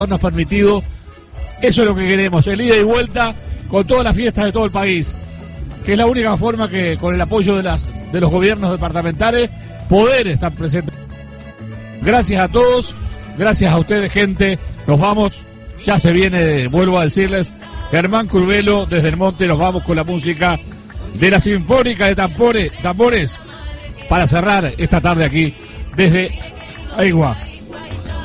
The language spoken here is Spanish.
nos permitido. Eso es lo que queremos, el ida y vuelta con todas las fiestas de todo el país, que es la única forma que, con el apoyo de los gobiernos departamentales, poder estar presentes. Gracias a todos, gracias a ustedes, gente. Nos vamos, ya se viene, vuelvo a decirles, Germán Curvelo desde el Monte. Nos vamos con la música de la Sinfónica de Tambores para cerrar esta tarde aquí desde Aigua.